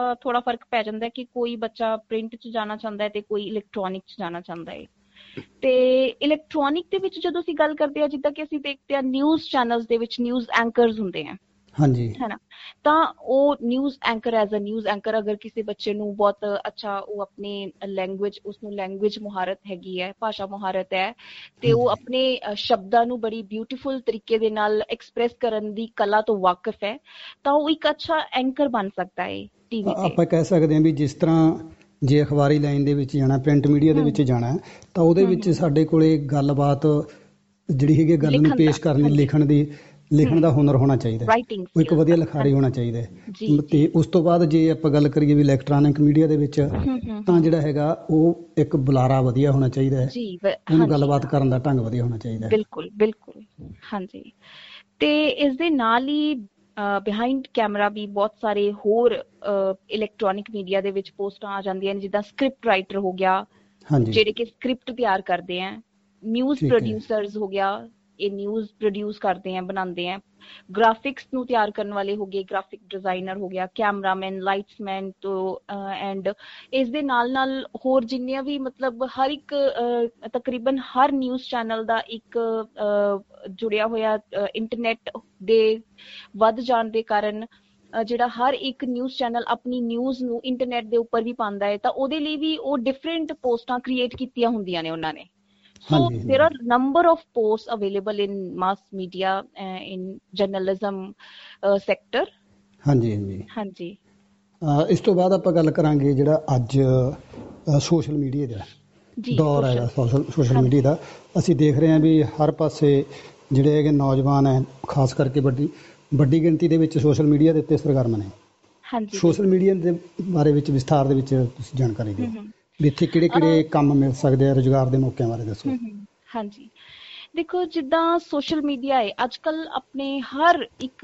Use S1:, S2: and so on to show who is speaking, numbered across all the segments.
S1: ਥੋੜਾ ਫਰਕ ਪੈ ਜਾਂਦਾ ਕਿ ਕੋਈ ਬੱਚਾ ਪ੍ਰਿੰਟ 'ਚ ਜਾਣਾ ਚਾਹੁੰਦਾ ਹੈ ਤੇ ਕੋਈ ਇਲੈਕਟ੍ਰੋਨਿਕ 'ਚ ਜਾਣਾ ਚਾਹੁੰਦਾ ਹੈ। ਤੇ ਇਲੈਕਟ੍ਰੋਨਿਕ ਦੇ ਵਿੱਚ ਜਦੋਂ ਅਸੀਂ ਗੱਲ ਕਰਦੇ ਹਾਂ, ਜਿੱਦਾਂ ਕਿ ਅਸੀਂ ਦੇਖਦੇ ਹਾਂ ਨਿਊਜ਼ ਚੈਨਲਸ ਦੇ ਵਿੱਚ ਨਿਊਜ਼ ਐਂਕਰਸ ਹੁੰਦੇ ਆ,
S2: ਹਾਂਜੀ
S1: ਹੈ ਨਾ। ਤਾਂ ਉਹ news anchor as a news anchor, ਅਗਰ ਕਿਸੇ ਬੱਚੇ ਨੂੰ ਬਹੁਤ ਅੱਛਾ ਉਹ ਆਪਣੀ ਲੈਂਗੁਏਜ, ਉਸਨੂੰ ਲੈਂਗੁਏਜ ਮੁਹਾਰਤ ਹੈਗੀ ਹੈ, ਭਾਸ਼ਾ ਮੁਹਾਰਤ ਹੈ, ਤੇ ਉਹ ਆਪਣੇ ਸ਼ਬਦਾਂ ਨੂੰ ਬੜੀ ਬਿਊਟੀਫੁਲ ਤਰੀਕੇ ਦੇ ਨਾਲ ਐਕਸਪ੍ਰੈਸ ਕਰਨ ਦੀ ਕਲਾ ਤੋਂ ਵਾਕਿਫ ਹੈ, ਤਾਂ ਉਹ ਇੱਕ ਅੱਛਾ ਐਂਕਰ ਬਣ ਸਕਦਾ ਹੈ ਟੀਵੀ ਤੇ।
S2: ਆਪਾਂ ਕਹਿ ਸਕਦੇ ਹਾਂ ਵੀ ਜਿਸ ਤਰ੍ਹਾਂ ਜੇ ਅਖਬਾਰੀ ਲਾਈਨ ਦੇ ਵਿੱਚ ਜਾਣਾ, ਪ੍ਰਿੰਟ ਮੀਡੀਆ ਦੇ ਵਿੱਚ ਜਾਣਾ, ਤਾਂ ਉਹਦੇ ਵਿੱਚ ਸਾਡੇ ਕੋਲੇ ਗੱਲਬਾਤ ਜਿਹੜੀ ਹੈਗੀ ਗੱਲ ਨੂੰ ਪੇਸ਼ ਕਰਨ ਦੀ, ਲਿਖਣ ਦਾ ਹੁਨਰ ਹੋਣਾ ਚਾਹੀਦਾ, ਉਹ ਇੱਕ ਵਧੀਆ ਲਿਖਾਰੀ ਹੋਣਾ ਚਾਹੀਦਾ। ਤੇ ਉਸ ਤੋਂ ਬਾਅਦ ਜੇ ਆਪਾਂ ਗੱਲ ਕਰੀਏ ਵੀ ਇਲੈਕਟ੍ਰੋਨਿਕ ਮੀਡੀਆ ਦੇ ਵਿੱਚ, ਤਾਂ ਜਿਹੜਾ ਹੈਗਾ ਉਹ ਇੱਕ ਬੁਲਾਰਾ ਵਧੀਆ ਹੋਣਾ ਚਾਹੀਦਾ ਹੈ, ਉਹਨੂੰ ਗੱਲਬਾਤ ਕਰਨ ਦਾ ਢੰਗ ਵਧੀਆ ਹੋਣਾ ਚਾਹੀਦਾ।
S1: ਬਿਲਕੁਲ ਬਿਲਕੁਲ, ਹਾਂਜੀ। ਤੇ ਇਸ ਦੇ ਨਾਲ ਹੀ ਬਿਹਾਈਂਡ ਕੈਮਰਾ ਵੀ ਬਹੁਤ ਸਾਰੇ ਹੋਰ ਇਲੈਕਟ੍ਰੋਨਿਕ ਮੀਡੀਆ ਦੇ ਵਿੱਚ ਪੋਸਟਾਂ ਆ ਜਾਂਦੀਆਂ ਨੇ, ਜਿੱਦਾਂ ਸਕ੍ਰਿਪਟ ਰਾਈਟਰ ਹੋ ਗਿਆ, ਜਿਹੜੇ ਕਿ ਸਕ੍ਰਿਪਟ ਤਿਆਰ ਕਰਦੇ ਆ, ਨਿਊਜ਼ ਪ੍ਰੋਡਿਊਸਰਸ ਹੋ ਗਿਆ, ਇਹ ਨਿਊਜ਼ ਪ੍ਰੋਡਿਊਸ ਕਰਦੇ ਆ, ਬਣਾਉਂਦੇ ਆ, ਗ੍ਰਾਫਿਕਸ ਨੂੰ ਤਿਆਰ ਕਰਨ ਵਾਲੇ ਹੋ ਗਏ, ਗ੍ਰਾਫਿਕ ਡਿਜ਼ਾਈਨਰ ਹੋ ਗਿਆ, ਕੈਮਰਾਮੈਨ, ਲਾਈਟਸਮੈਨ ਤੋਂ ਐਂਡ ਇਸ ਦੇ ਨਾਲ ਨਾਲ ਹੋਰ ਜਿੰਨੀਆਂ ਵੀ, ਮਤਲਬ ਹਰ ਇੱਕ ਤਕਰੀਬਨ ਹਰ ਨਿਊਜ਼ ਚੈਨਲ ਦਾ ਇੱਕ ਜੁੜਿਆ ਹੋਇਆ ਇੰਟਰਨੈਟ ਦੇ ਵੱਧ ਜਾਣ ਦੇ ਕਾਰਨ ਜਿਹੜਾ ਹਰ ਇੱਕ ਨਿਊਜ਼ ਚੈਨਲ ਆਪਣੀ ਨਿਊਜ਼ ਨੂੰ ਇੰਟਰਨੈਟ ਦੇ ਉੱਪਰ ਵੀ ਪਾਉਂਦਾ ਹੈ, ਤਾਂ ਉਹਦੇ ਲਈ ਵੀ ਉਹ ਡਿਫਰੈਂਟ ਪੋਸਟਾਂ ਕ੍ਰੀਏਟ ਕੀਤੀਆਂ ਹੁੰਦੀਆਂ ਨੇ ਉਹਨਾਂ ਨੇ। So there are number of posts available in mass media, in journalism sector.
S2: ਹਾਂਜੀ ਹਾਂਜੀ
S1: ਹਾਂਜੀ।
S2: ਇਸ ਤੋਂ ਬਾਅਦ ਆਪਾਂ ਗੱਲ ਕਰਾਂਗੇ ਜਿਹੜਾ ਅੱਜ ਸੋਸ਼ਲ ਮੀਡੀਆ ਦਾ ਦੌਰ ਹੈਗਾ, ਸੋਸ਼ਲ ਮੀਡੀਆ ਦਾ ਅਸੀਂ ਦੇਖ ਰਹੇ ਹਾਂ ਵੀ ਹਰ ਪਾਸੇ ਜਿਹੜੇ ਹੈਗੇ ਨੌਜਵਾਨ ਹੈ, ਖਾਸ ਕਰਕੇ ਵੱਡੀ ਗਿਣਤੀ ਦੇ ਵਿੱਚ ਸੋਸ਼ਲ ਮੀਡੀਆ ਦੇ ਉੱਤੇ ਸਰਗਰਮ ਨੇ।
S1: ਹਾਂਜੀ,
S2: ਸੋਸ਼ਲ ਮੀਡੀਆ ਦੇ ਬਾਰੇ ਵਿੱਚ ਵਿਸਥਾਰ ਦੇ ਵਿੱਚ ਤੁਸੀਂ ਜਾਣਕਾਰੀ ਦਿਓ ਵੀ ਇੱਥੇ ਕਿਹੜੇ ਕਿਹੜੇ ਕੰਮ ਮਿਲ ਸਕਦੇ ਆ, ਰੁਜ਼ਗਾਰ ਦੇ ਮੌਕਿਆਂ ਬਾਰੇ ਦੱਸੋ।
S1: ਹਾਂਜੀ, ਦੇਖੋ ਜਿੱਦਾਂ ਸੋਸ਼ਲ ਮੀਡੀਆ ਹੈ ਅੱਜ ਕੱਲ੍ਹ ਆਪਣੇ ਹਰ ਇੱਕ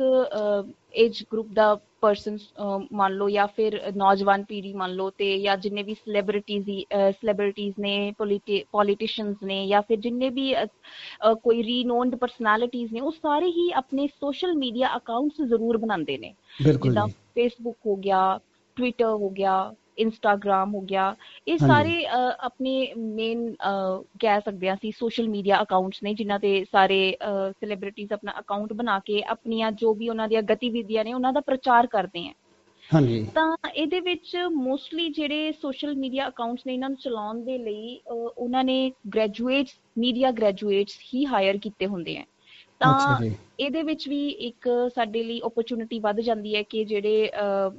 S1: ਏਜ ਗਰੁੱਪ ਦਾ ਪਰਸਨ ਮੰਨ ਲਓ, ਜਾਂ ਫਿਰ ਨੌਜਵਾਨ ਪੀੜ੍ਹੀ ਮੰਨ ਲਓ, ਤੇ ਜਾਂ ਜਿੰਨੇ ਵੀ ਸੈਲੀਬ੍ਰਿਟੀਜ਼ ਨੇ, ਪੋਲੀਟੀਸ਼ੀਅਨਸ ਨੇ, ਜਾਂ ਫਿਰ ਜਿੰਨੇ ਵੀ ਕੋਈ ਰੀਨੋਨਡ ਪਰਸਨੈਲਿਟੀਜ਼ ਨੇ, ਉਹ ਸਾਰੇ ਹੀ ਆਪਣੇ ਸੋਸ਼ਲ ਮੀਡੀਆ ਅਕਾਊਂਟਸ ਜ਼ਰੂਰ ਬਣਾਉਂਦੇ ਨੇ। ਜਿੱਦਾਂ ਫੇਸਬੁੱਕ ਹੋ ਗਿਆ, ਟਵਿੱਟਰ ਹੋ ਗਿਆ, ਇੰਸਟਾਗ੍ਰਾਮ ਹੋ ਗਿਆ, ਇਹ ਸਾਰੇ ਆਪਣੇ ਮੇਨ ਕਹਿ ਸਕਦੇ ਹਾਂ ਅਸੀਂ ਸੋਸ਼ਲ ਮੀਡੀਆ ਅਕਾਊਂਟਸ ਨੇ, ਜਿਨ੍ਹਾਂ ਤੇ ਸਾਰੇ ਸੈਲੀਬ੍ਰਿਟੀਜ਼ ਆਪਣਾ ਅਕਾਊਂਟ ਬਣਾ ਕੇ ਆਪਣੀਆਂ ਜੋ ਵੀ ਉਹਨਾਂ ਦੀਆਂ ਗਤੀਵਿਧੀਆਂ ਨੇ ਉਹਨਾਂ ਦਾ ਪ੍ਰਚਾਰ ਕਰਦੇ ਆ। ਤਾਂ ਇਹਦੇ ਵਿੱਚ ਮੋਸਟਲੀ ਜਿਹੜੇ ਸੋਸ਼ਲ ਮੀਡੀਆ ਅਕਾਊਂਟਸ ਨੇ, ਇਹਨਾਂ ਨੂੰ ਚਲਾਉਣ ਦੇ ਲਈ ਉਹਨਾਂ ਨੇ ਮੀਡੀਆ ਗ੍ਰੈਜੂਏਟਸ ਹੀ ਹਾਇਰ ਕੀਤੇ ਹੁੰਦੇ ਆ। ਤਾਂ ਇਹਦੇ ਵਿੱਚ ਵੀ ਇੱਕ ਸਾਡੇ ਲਈ ਓਪਰਚੁਨਿਟੀ ਵੱਧ ਜਾਂਦੀ ਹੈ ਕਿ ਜਿਹੜੇ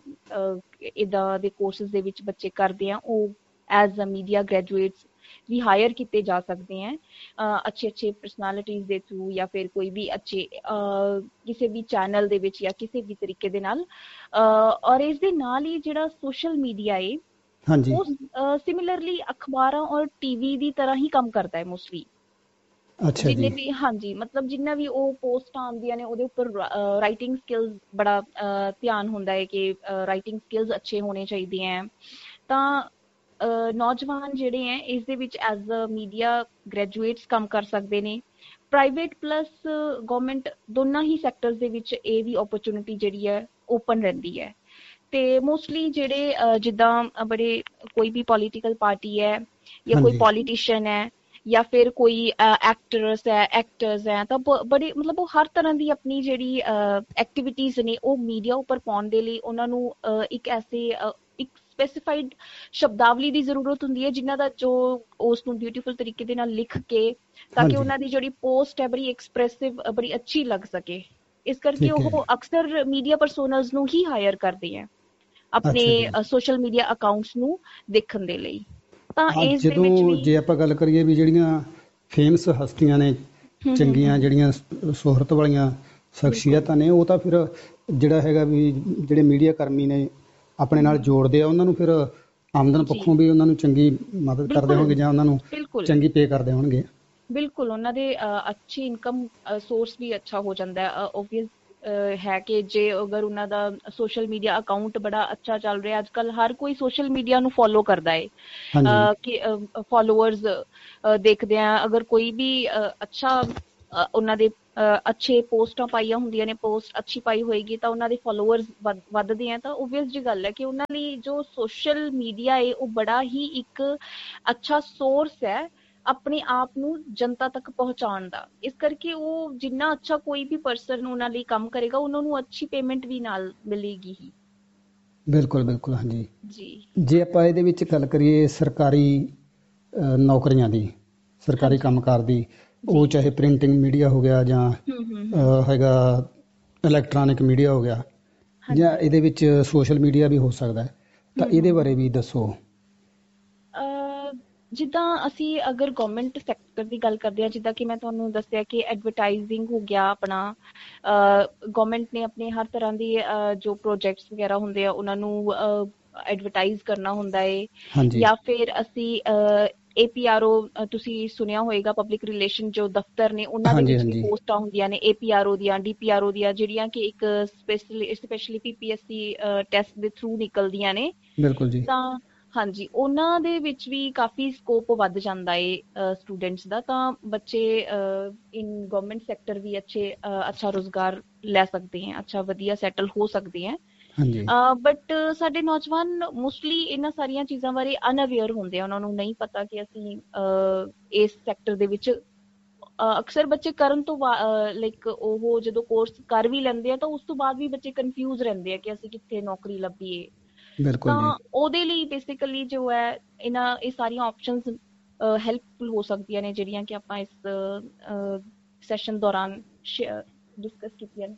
S1: ਇੱਦਾਂ ਦੇ ਕੋਰਸਿਸ ਦੇ ਵਿੱਚ ਬੱਚੇ ਕਰਦੇ ਆ, ਉਹ as a media graduates we hire ਕੀਤੇ ਜਾ ਸਕਦੇ ਹੈ ਅੱਛੇ ਪਰਸਨੈਲਿਟੀਜ਼ ਦੇ ਥਰੂ, ਜਾਂ ਫਿਰ ਕੋਈ ਵੀ ਅੱਛੇ ਕਿਸੇ ਵੀ ਚੈਨਲ ਦੇ ਵਿੱਚ, ਜਾਂ ਕਿਸੇ ਵੀ ਤਰੀਕੇ ਦੇ ਨਾਲ। ਔਰ ਇਸ ਦੇ ਨਾਲ ਹੀ ਜਿਹੜਾ ਸੋਸ਼ਲ ਮੀਡੀਆ ਹੈ ਉਹ ਸਿਮਿਲਰਲੀ ਅਖਬਾਰਾਂ ਔਰ ਟੀਵੀ ਦੀ ਤਰ੍ਹਾਂ ਹੀ ਕੰਮ ਕਰਦਾ ਹੈ ਮੋਸਟਲੀ। ਜਿੰਨੇ ਵੀ ਮਤਲਬ ਜਿੰਨਾ ਵੀ ਉਹ ਪੋਸਟਾਂ ਆਉਂਦੀਆਂ ਨੇ ਉਹਦੇ ਉੱਪਰ ਰਾਈਟਿੰਗ ਸਕਿੱਲਸ ਬੜਾ ਧਿਆਨ ਹੁੰਦਾ ਹੈ ਕਿ ਰਾਈਟਿੰਗ ਸਕਿੱਲਸ ਅੱਛੇ ਹੋਣੇ ਚਾਹੀਦੇ ਹੈ। ਤਾਂ ਨੌਜਵਾਨ ਜਿਹੜੇ ਹੈ ਇਸ ਦੇ ਵਿੱਚ ਐਜ਼ ਅ ਮੀਡੀਆ ਗ੍ਰੈਜੂਏਟਸ ਕੰਮ ਕਰ ਸਕਦੇ ਨੇ। ਪ੍ਰਾਈਵੇਟ ਪਲੱਸ ਗਵਰਨਮੈਂਟ ਦੋਨਾਂ ਹੀ ਸੈਕਟਰਸ ਦੇ ਵਿੱਚ ਇਹ ਵੀ ਓਪਰਚੁਨਿਟੀ ਜਿਹੜੀ ਹੈ ਓਪਨ ਰਹਿੰਦੀ ਹੈ। ਤੇ ਮੋਸਟਲੀ ਜਿਹੜੇ ਜਿੱਦਾਂ ਬੜੇ ਕੋਈ ਵੀ ਪੋਲੀਟੀਕਲ ਪਾਰਟੀ ਹੈ, ਜਾਂ ਕੋਈ ਪੋਲੀਟੀਸ਼ੀਅਨ ਹੈ, ਜਾਂ ਫਿਰ ਕੋਈ ਐਕਟਰਸ ਹੈ, ਤਾਂ ਬੜੇ ਮਤਲਬ ਉਹ ਹਰ ਤਰ੍ਹਾਂ ਦੀ ਆਪਣੀ ਜਿਹੜੀ ਐਕਟੀਵਿਟੀਜ਼ ਨੇ ਉਹ ਮੀਡੀਆ ਉੱਪਰ ਪਾਉਣ ਦੇ ਲਈ ਉਹਨਾਂ ਨੂੰ ਇੱਕ ਸਪੈਸੀਫਾਈਡ ਸ਼ਬਦਾਵਲੀ ਦੀ ਜ਼ਰੂਰਤ ਹੁੰਦੀ ਹੈ, ਜਿਨ੍ਹਾਂ ਦਾ ਜੋ ਉਸ ਨੂੰ ਬਿਊਟੀਫੁਲ ਤਰੀਕੇ ਦੇ ਨਾਲ ਲਿਖ ਕੇ, ਤਾਂ ਕਿ ਉਹਨਾਂ ਦੀ ਜਿਹੜੀ ਪੋਸਟ ਹੈ ਬੜੀ ਐਕਸਪ੍ਰੈਸਿਵ, ਬੜੀ ਅੱਛੀ ਲੱਗ ਸਕੇ। ਇਸ ਕਰਕੇ ਉਹ ਅਕਸਰ ਮੀਡੀਆ ਪਰਸੋਨਲਸ ਨੂੰ ਹੀ ਹਾਇਰ ਕਰਦੇ ਹੈ ਆਪਣੇ ਸੋਸ਼ਲ ਮੀਡੀਆ ਅਕਾਊਂਟਸ ਨੂੰ ਦੇਖਣ ਦੇ ਲਈ। ਤਾਂ ਇਸ ਦੇ ਵਿੱਚ ਵੀ
S2: ਜੇ ਆਪਾਂ ਗੱਲ ਕਰੀਏ ਵੀ ਜਿਹੜੀਆਂ ਫੇਮਸ ਹਸਤੀਆਂ ਨੇ, ਚੰਗੀਆਂ ਜਿਹੜੀਆਂ ਸ਼ੋਹਰਤ ਵਾਲੀਆਂ ਸ਼ਖਸੀਅਤਾਂ ਨੇ, ਉਹ ਤਾਂ ਫਿਰ ਜਿਹੜਾ ਹੈਗਾ ਵੀ ਜਿਹੜੇ ਮੀਡੀਆ ਕਰਮੀ ਨੇ ਆਪਣੇ ਨਾਲ ਜੋੜਦੇ ਆ, ਉਹਨਾਂ ਨੂੰ ਫਿਰ ਆਮਦਨ ਪੱਖੋਂ ਵੀ ਉਹਨਾਂ ਨੂੰ ਚੰਗੀ ਮਦਦ ਕਰਦੇ ਹੋਣਗੇ, ਜਾਂ ਉਹਨਾਂ ਨੂੰ ਚੰਗੀ ਪੇ ਕਰਦੇ ਹੋਣਗੇ।
S1: ਬਿਲਕੁਲ, ਉਹਨਾਂ ਦੇ ਅੱਛੀ ਇਨਕਮ ਸੋਰਸ ਵੀ ਅੱਛਾ ਹੋ ਜਾਂਦਾ ਹੈ। ਓਬਵੀਅਸ ਹੈ ਕਿ ਜੇ ਅਗਰ ਉਹਨਾਂ ਦਾ ਸੋਸ਼ਲ ਮੀਡੀਆ ਅਕਾਊਂਟ ਬੜਾ ਅੱਛਾ ਚੱਲ ਰਿਹਾ, ਅੱਜ ਕੱਲ੍ਹ ਹਰ ਕੋਈ ਸੋਸ਼ਲ ਮੀਡੀਆ ਨੂੰ ਫੋਲੋ ਕਰਦਾ ਹੈ ਕਿ ਫੋਲੋਅਰਸ ਦੇਖਦੇ ਆ, ਅਗਰ ਕੋਈ ਵੀ ਅੱਛਾ ਉਹਨਾਂ ਦੇ ਅੱਛੇ ਪੋਸਟਾਂ ਪਾਈਆਂ ਹੁੰਦੀਆਂ ਨੇ, ਪੋਸਟ ਅੱਛੀ ਪਾਈ ਹੋਏਗੀ ਤਾਂ ਉਹਨਾਂ ਦੇ ਫੋਲੋਅਰਸ ਵੱਧਦੇ ਆ, ਤਾਂ ਓਬਵੀਅਸ ਜੀ ਗੱਲ ਹੈ ਕਿ ਉਹਨਾਂ ਲਈ ਜੋ ਸੋਸ਼ਲ ਮੀਡੀਆ ਹੈ ਉਹ ਬੜਾ ਹੀ ਇੱਕ ਅੱਛਾ ਸੋਰਸ ਹੈ ਆਪਣੇ ਆਪ ਨੂੰ ਜਨਤਾ ਤੱਕ ਪਹੁੰਚਾਉਣ ਦਾ। ਇਸ ਕਰਕੇ ਉਹ ਜਿੰਨਾ ਅੱਛਾ ਕੋਈ ਵੀ ਪਰਸਨ ਉਹਨਾਂ ਲਈ ਕੰਮ ਕਰੇਗਾ, ਉਹਨਾਂ ਨੂੰ ਅੱਛੀ ਪੇਮੈਂਟ ਵੀ ਨਾਲ ਮਿਲੇਗੀ ਹੀ।
S2: ਬਿਲਕੁਲ ਬਿਲਕੁਲ, ਹਾਂਜੀ।
S1: ਜੀ।
S2: ਜੇ ਆਪਾਂ ਇਹਦੇ ਵਿੱਚ ਗੱਲ ਕਰੀਏ ਸਰਕਾਰੀ ਨੌਕਰੀਆਂ ਦੀ, ਸਰਕਾਰੀ
S1: ਹਾਂਜੀ।
S2: ਕੰਮਕਾਰ ਦੀ,
S1: ਜੀ।
S2: ਉਹ ਚਾਹੇ ਪ੍ਰਿੰਟਿੰਗ ਮੀਡੀਆ ਹੋ ਗਿਆ ਜਾਂ
S1: ਹੂੰ।
S2: ਹੈਗਾ ਇਲੈਕਟ੍ਰੋਨਿਕ ਮੀਡੀਆ ਹੋ ਗਿਆ, ਜਾਂ
S1: ਹਾਂਜੀ।
S2: ਇਹਦੇ ਵਿੱਚ ਸੋਸ਼ਲ ਮੀਡੀਆ ਵੀ ਹੋ ਸਕਦਾ ਹੈ, ਤਾਂ ਇਹਦੇ ਬਾਰੇ
S1: ਹੂੰ।
S2: ਵੀ ਦੱਸੋ।
S1: ਜਿੱਦਾਂ ਅਸੀਂ ਅਗਰ ਗਵਰਨਮੈਂਟ ਸੈਕਟਰ ਦੀ ਗੱਲ ਕਰਦੇ ਹਾਂ, ਜਿੱਦਾਂ ਕਿ ਮੈਂ ਤੁਹਾਨੂੰ ਦੱਸਿਆ ਕਿ ਐਡਵਰਟਾਈਜ਼ਿੰਗ ਹੋ ਗਿਆ ਆਪਣਾ, ਗਵਰਨਮੈਂਟ ਨੇ ਆਪਣੇ ਹਰ ਤਰ੍ਹਾਂ ਦੀ ਜੋ ਪ੍ਰੋਜੈਕਟਸ ਵਗੈਰਾ ਹੁੰਦੇ ਆ ਉਹਨਾਂ ਨੂੰ ਐਡਵਰਟਾਈਜ਼ ਕਰਨਾ ਹੁੰਦਾ ਹੈ।
S2: ਹਾਂਜੀ
S1: ਜਾਂ ਫਿਰ ਅਸੀਂ APRO, ਤੁਸੀਂ ਸੁਣਿਆ ਹੋਏਗਾ, ਪਬਲਿਕ ਰਿਲੇਸ਼ਨ ਜੋ ਦਫ਼ਤਰ ਨੇ ਉਹਨਾਂ ਦੇ
S2: ਹਾਂਜੀ
S1: ਵਿੱਚ ਵੀ
S2: ਹਾਂਜੀ,
S1: ਪੋਸਟਾਂ ਹੁੰਦੀਆਂ ਨੇ APRO ਦੀਆਂ, DPRO ਦੀਆਂ, ਜਿਹੜੀਆਂ ਕਿ ਇੱਕ ਸਪੈਸ਼ਲੀ PPSC ਟੈਸਟ ਦੇ ਥਰੂ ਨਿਕਲਦੀਆਂ ਨੇ।
S2: ਬਿਲਕੁਲ ਜੀ।
S1: ਤਾਂ ਹਾਂਜੀ, ਉਹਨਾਂ ਦੇ ਵਿੱਚ ਵੀ ਕਾਫੀ ਸਕੋਪ ਵੱਧ ਜਾਂਦਾ ਹੈ ਸਟੂਡੈਂਟਸ ਦਾ, ਤਾਂ ਬੱਚੇ ਇਨ ਗਵਰਨਮੈਂਟ ਸੈਕਟਰ ਵੀ ਅੱਛਾ ਰੁਜ਼ਗਾਰ ਲੈ ਸਕਦੇ ਹੈ, ਅੱਛਾ ਵਧੀਆ ਸੈਟਲ ਹੋ ਸਕਦੇ ਹੈ।
S2: ਹਾਂਜੀ
S1: ਬਟ ਸਾਡੇ ਨੌਜਵਾਨ ਮੋਸਟਲੀ ਇਹਨਾਂ ਸਾਰੀਆਂ ਚੀਜ਼ਾਂ ਬਾਰੇ ਅਨਅਵੇਅਰ ਹੁੰਦੇ ਆ, ਉਹਨਾਂ ਨੂੰ ਨਹੀਂ ਪਤਾ ਕਿ ਅਸੀਂ ਇਸ ਸੈਕਟਰ ਦੇ ਵਿੱਚ ਅਕਸਰ ਬੱਚੇ ਕਰਨ ਤੋਂ ਲਾਈਕ ਉਹ ਜਦੋਂ ਕੋਰਸ ਕਰ ਵੀ ਲੈਂਦੇ ਆ ਤਾਂ ਉਸ ਤੋਂ ਬਾਅਦ ਵੀ ਬੱਚੇ ਕਨਫਿਊਜ਼ ਰਹਿੰਦੇ ਆ ਕਿ ਅਸੀਂ ਕਿੱਥੇ ਨੌਕਰੀ ਲੱਭੀਏ।
S2: ਬਿਲਕੁਲ ਜੀ।
S1: ਤਾਂ ਉਹਦੇ ਲਈ ਬੇਸਿਕਲੀ ਜੋ ਹੈ ਇਹ ਸਾਰੀਆਂ ਆਪਸ਼ਨਸ ਹੈਲਪਫੁਲ ਹੋ ਸਕਦੀਆਂ ਨੇ, ਜਿਹੜੀਆਂ ਕਿ ਆਪਾਂ ਇਸ ਸੈਸ਼ਨ ਦੌਰਾਨ ਡਿਸਕਸ ਕੀਤੀਆਂ ਨੇ।